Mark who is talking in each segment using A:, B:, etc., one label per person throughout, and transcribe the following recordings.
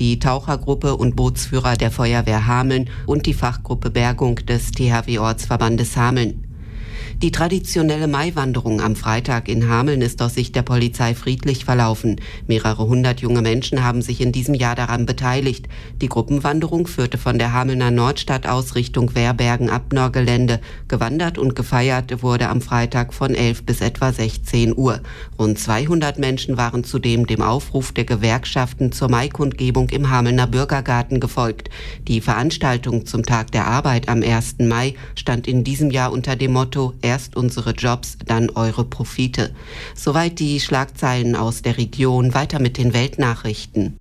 A: die Tauchergruppe und Bootsführer der Feuerwehr Hameln und die Fachgruppe Bergung des THW-Ortsverbandes Hameln. Die traditionelle Maiwanderung am Freitag in Hameln ist aus Sicht der Polizei friedlich verlaufen. Mehrere hundert junge Menschen haben sich in diesem Jahr daran beteiligt. Die Gruppenwanderung führte von der Hamelner Nordstadt aus Richtung Werbergen-Abnor-Gelände. Gewandert und gefeiert wurde am Freitag von 11 bis etwa 16 Uhr. Rund 200 Menschen waren zudem dem Aufruf der Gewerkschaften zur Maikundgebung im Hamelner Bürgergarten gefolgt. Die Veranstaltung zum Tag der Arbeit am 1. Mai stand in diesem Jahr unter dem Motto „Erst unsere Jobs, dann eure Profite". Soweit die Schlagzeilen aus der Region. Weiter mit den Weltnachrichten.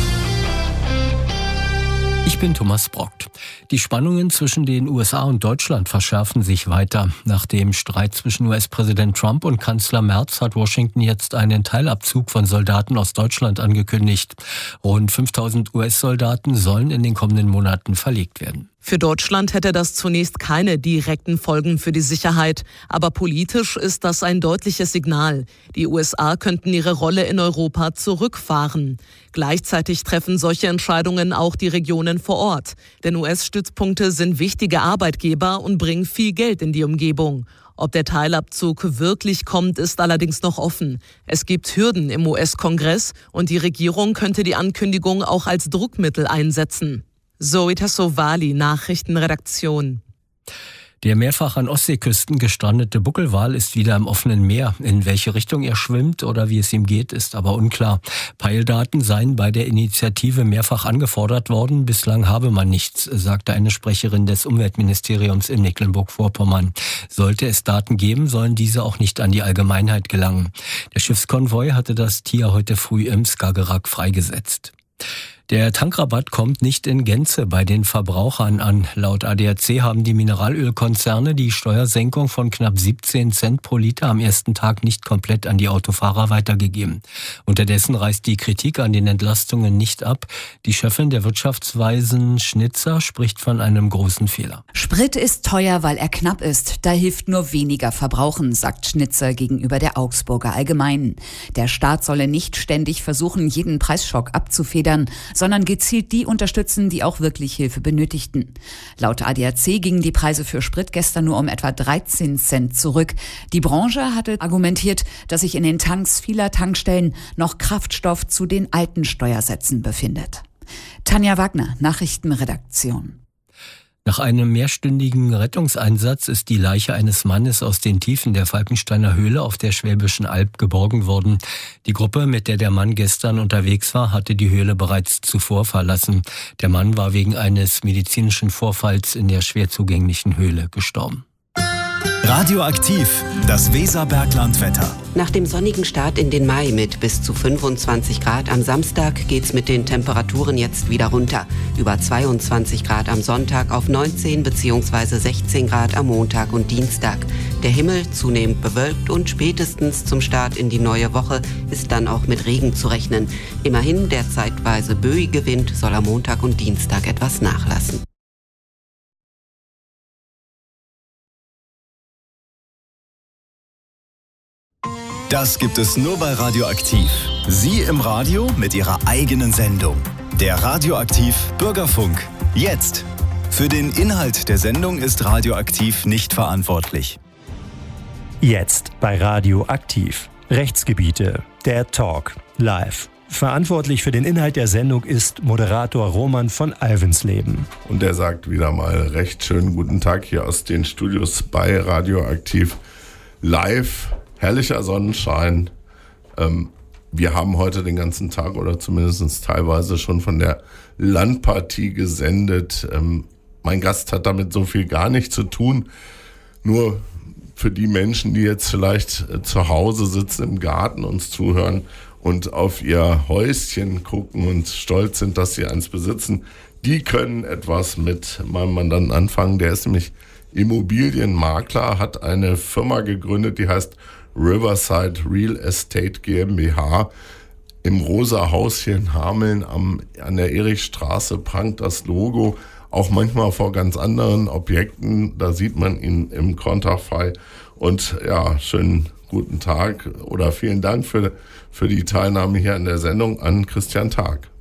B: Ich bin Thomas Brockt. Die Spannungen zwischen den USA und Deutschland verschärfen sich weiter. Nach dem Streit zwischen US-Präsident Trump und Kanzler Merz hat Washington jetzt einen Teilabzug von Soldaten aus Deutschland angekündigt. Rund 5000 US-Soldaten sollen in den kommenden Monaten verlegt werden.
C: Für Deutschland hätte das zunächst keine direkten Folgen für die Sicherheit. Aber politisch ist das ein deutliches Signal. Die USA könnten ihre Rolle in Europa zurückfahren. Gleichzeitig treffen solche Entscheidungen auch die Regionen vor Ort. Denn US-Stützpunkte sind wichtige Arbeitgeber und bringen viel Geld in die Umgebung. Ob der Teilabzug wirklich kommt, ist allerdings noch offen. Es gibt Hürden im US-Kongress und die Regierung könnte die Ankündigung auch als Druckmittel einsetzen. Zoe Tassovali, Nachrichtenredaktion.
B: Der mehrfach an Ostseeküsten gestrandete Buckelwal ist wieder im offenen Meer. In welche Richtung er schwimmt oder wie es ihm geht, ist aber unklar. Peildaten seien bei der Initiative mehrfach angefordert worden. Bislang habe man nichts, sagte eine Sprecherin des Umweltministeriums in Mecklenburg-Vorpommern. Sollte es Daten geben, sollen diese auch nicht an die Allgemeinheit gelangen. Der Schiffskonvoi hatte das Tier heute früh im Skagerrak freigesetzt. Der Tankrabatt kommt nicht in Gänze bei den Verbrauchern an. Laut ADAC haben die Mineralölkonzerne die Steuersenkung von knapp 17 Cent pro Liter am ersten Tag nicht komplett an die Autofahrer weitergegeben. Unterdessen reißt die Kritik an den Entlastungen nicht ab. Die Chefin der Wirtschaftsweisen Schnitzer spricht von einem großen Fehler.
D: Sprit ist teuer, weil er knapp ist. Da hilft nur weniger Verbrauchen, sagt Schnitzer gegenüber der Augsburger Allgemeinen. Der Staat solle nicht ständig versuchen, jeden Preisschock abzufedern, sondern gezielt die unterstützen, die auch wirklich Hilfe benötigten. Laut ADAC gingen die Preise für Sprit gestern nur um etwa 13 Cent zurück. Die Branche hatte argumentiert, dass sich in den Tanks vieler Tankstellen noch Kraftstoff zu den alten Steuersätzen befindet. Tanja Wagner, Nachrichtenredaktion.
B: Nach einem mehrstündigen Rettungseinsatz ist die Leiche eines Mannes aus den Tiefen der Falkensteiner Höhle auf der Schwäbischen Alb geborgen worden. Die Gruppe, mit der der Mann gestern unterwegs war, hatte die Höhle bereits zuvor verlassen. Der Mann war wegen eines medizinischen Vorfalls in der schwer zugänglichen Höhle gestorben.
E: Radioaktiv, das Weserberglandwetter.
A: Nach dem sonnigen Start in den Mai mit bis zu 25 Grad am Samstag geht's mit den Temperaturen jetzt wieder runter. Über 22 Grad am Sonntag auf 19 bzw. 16 Grad am Montag und Dienstag. Der Himmel zunehmend bewölkt und spätestens zum Start in die neue Woche ist dann auch mit Regen zu rechnen. Immerhin der zeitweise böige Wind soll am Montag und Dienstag etwas nachlassen.
E: Das gibt es nur bei Radioaktiv. Sie im Radio mit Ihrer eigenen Sendung. Der Radioaktiv Bürgerfunk. Jetzt. Für den Inhalt der Sendung ist Radioaktiv nicht verantwortlich.
F: Jetzt bei Radioaktiv. Rechtsgebiete. Der Talk. Live. Verantwortlich für den Inhalt der Sendung ist Moderator Roman von Alvensleben.
G: Und er sagt wieder mal recht schönen guten Tag hier aus den Studios bei Radioaktiv Live. Herrlicher Sonnenschein. Wir haben heute den ganzen Tag oder zumindest teilweise schon von der Landpartie gesendet. Mein Gast hat damit so viel gar nicht zu tun. Nur für die Menschen, die jetzt vielleicht zu Hause sitzen im Garten, uns zuhören und auf ihr Häuschen gucken und stolz sind, dass sie eins besitzen, die können etwas mit meinem Mandanten anfangen. Der ist nämlich Immobilienmakler, hat eine Firma gegründet, die heißt Riverside Real Estate GmbH. Im Rosa Haus hier in Hameln an der Erichstraße prangt das Logo, auch manchmal vor ganz anderen Objekten. Da sieht man ihn im Konterfei. Und ja, schönen guten Tag oder vielen Dank für die Teilnahme hier an der Sendung an Christian Tag.